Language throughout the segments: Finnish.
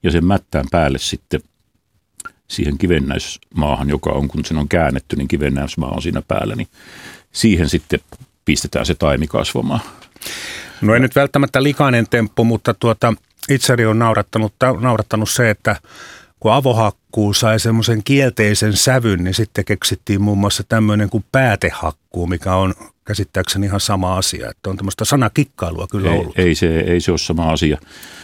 ja sen mättään päälle sitten siihen kivennäismaahan, joka on, kun sen on käännetty, niin kivennäismaa on siinä päällä, niin siihen sitten pistetään se taimi kasvamaan. No ei nyt välttämättä likainen temppu, mutta itseni on naurattanut se, että kun avohakkuu sai semmoisen kielteisen sävyn, niin sitten keksittiin muun muassa tämmöinen kuin päätehakkuu, mikä on käsittääkseni ihan sama asia. Että on tämmöistä sanakikkailua kyllä ollut. Ei se ole sama asia.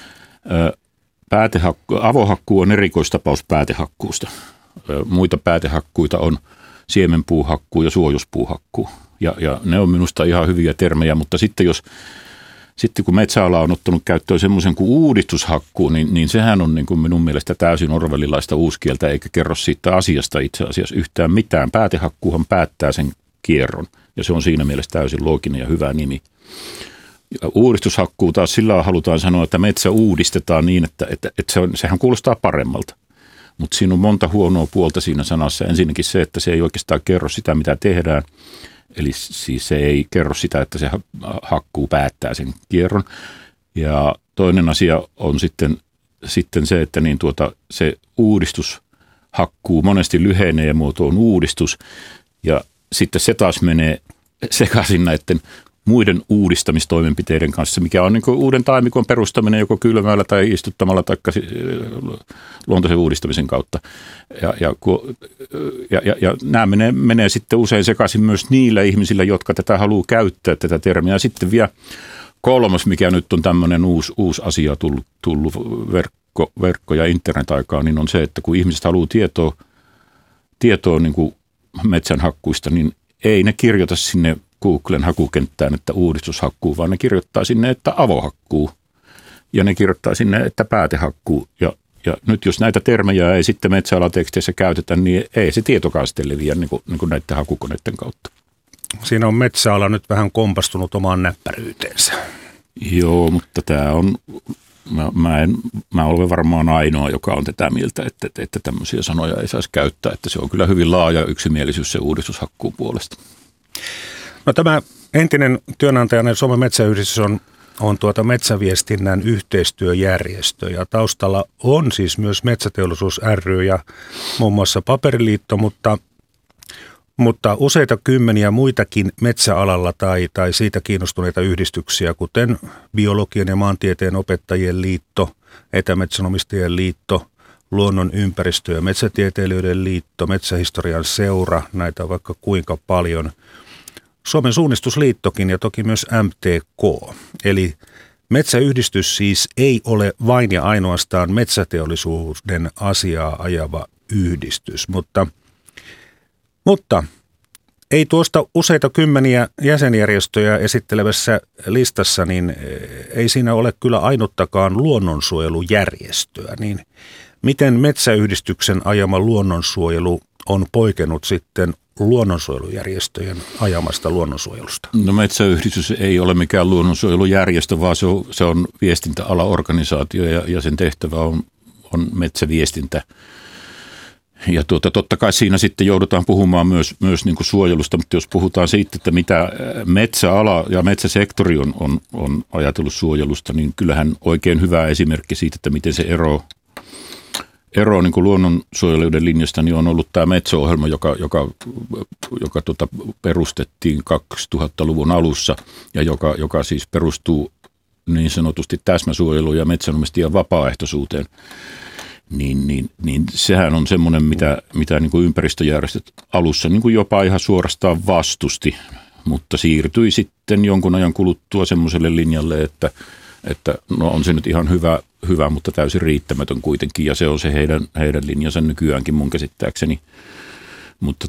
Avohakkuu on erikoistapaus päätehakkuusta. Muita päätehakkuita on siemenpuuhakkuu ja suojuspuuhakkuu. Ja ne on minusta ihan hyviä termejä, mutta sitten kun metsäala on ottanut käyttöön semmoisen kuin uudistushakkuu, niin sehän on niin kuin minun mielestä täysin orwellilaista uuskieltä, eikä kerro siitä asiasta itse asiassa yhtään mitään. Päätehakkuuhan päättää sen kierron, ja se on siinä mielessä täysin looginen ja hyvä nimi. Ja uudistushakkuu taas sillä halutaan sanoa, että metsä uudistetaan niin, että sehän kuulostaa paremmalta. Mutta siinä on monta huonoa puolta siinä sanassa. Ensinnäkin se, että se ei oikeastaan kerro sitä, mitä tehdään. Eli siis se ei kerro sitä, että se hakkuu päättää sen kierron. Ja toinen asia on sitten se, että se uudistushakkuu monesti lyhenee ja muoto on uudistus. Ja sitten se taas menee sekaisin näiden muiden uudistamistoimenpiteiden kanssa, mikä on niin kuin uuden taimikon perustaminen joko kylmällä tai istuttamalla tai luontaisen uudistamisen kautta. Ja nämä menee sitten usein sekaisin myös niillä ihmisillä, jotka tätä haluaa käyttää, tätä termiä. Ja sitten vielä kolmas, mikä nyt on tämmöinen uusi asia tullut verkko- ja internet-aikaan, niin on se, että kun ihmiset haluaa tietoa niin kuin metsänhakkuista, niin ei ne kirjoita sinne Googlen hakukenttään, että uudistushakkuu, vaan ne kirjoittaa sinne, että avohakkuu. Ja ne kirjoittaa sinne, että päätehakkuu. Ja nyt jos näitä termejä ei sitten metsäalateksteissä käytetä, niin ei se tietokaan sitten leviä niin kuin näiden hakukoneiden kautta. Siinä on metsäala nyt vähän kompastunut omaan näppäryyteensä. Joo, mutta tämä on, mä olen varmaan ainoa, joka on tätä mieltä, että tämmöisiä sanoja ei saisi käyttää. Että se on kyllä hyvin laaja yksimielisyys se uudistushakkuun puolesta. No tämä entinen työnantajainen Suomen metsäyhdistys on metsäviestinnän yhteistyöjärjestö ja taustalla on siis myös Metsäteollisuus ry ja muun muassa Paperiliitto, mutta useita kymmeniä muitakin metsäalalla tai siitä kiinnostuneita yhdistyksiä, kuten Biologian ja maantieteen opettajien liitto, Etämetsänomistajien liitto, Luonnon ympäristö- ja metsätieteilijöiden liitto, Metsähistorian seura, näitä on vaikka kuinka paljon. Suomen suunnistusliittokin ja toki myös MTK. Eli metsäyhdistys siis ei ole vain ja ainoastaan metsäteollisuuden asiaa ajava yhdistys, mutta ei tuosta useita kymmeniä jäsenjärjestöjä esittelevässä listassa, niin ei siinä ole kyllä ainuttakaan luonnonsuojelujärjestöä. Niin miten metsäyhdistyksen ajama luonnonsuojelu on poikennut sitten luonnonsuojelujärjestöjen ajamasta luonnonsuojelusta? No metsäyhdistys ei ole mikään luonnonsuojelujärjestö, vaan se on viestintäalaorganisaatio ja sen tehtävä on metsäviestintä. Ja totta kai siinä sitten joudutaan puhumaan myös niin kuin suojelusta, mutta jos puhutaan siitä, että mitä metsäala ja metsäsektori on ajatellut suojelusta, niin kyllähän oikein hyvä esimerkki siitä, että miten se ero niin kuin luonnonsuojelijoiden linjasta niin on ollut tämä Metso-ohjelma, joka perustettiin 2000-luvun alussa ja joka siis perustuu niin sanotusti täsmäsuojeluun ja metsänomistajan vapaaehtoisuuteen. Niin sehän on semmoinen, mitä niin kuin ympäristöjärjestöt alussa niin kuin jopa ihan suorastaan vastusti, mutta siirtyi sitten jonkun ajan kuluttua semmoiselle linjalle, että no on se nyt ihan hyvä, mutta täysin riittämätön kuitenkin, ja se on se heidän linjansa nykyäänkin mun käsittääkseni. Mutta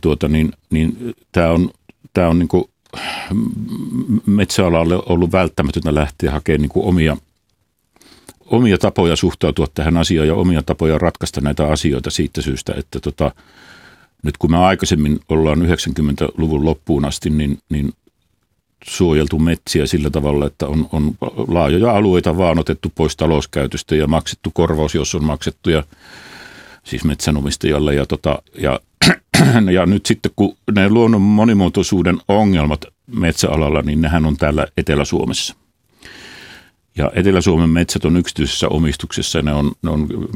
tämä on niin kuin metsäalalle ollut välttämätöntä lähteä hakemaan niin kuin omia tapoja suhtautua tähän asiaan ja omia tapoja ratkaista näitä asioita siitä syystä, että nyt kun me aikaisemmin ollaan 90-luvun loppuun asti, niin suojeltu metsiä sillä tavalla, että on laajoja alueita vaan otettu pois talouskäytöstä ja maksettu korvaus, jos on maksettu, ja siis metsänomistajalle. Ja nyt sitten, kun ne luonnon monimuotoisuuden ongelmat metsäalalla, niin nehän on täällä Etelä-Suomessa. Ja Etelä-Suomen metsät on yksityisessä omistuksessa, ne on